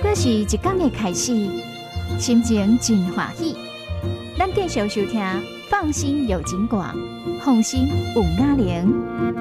果是一天的开始，心情真欢喜。咱继续收听，放心有景广，放心有雅玲。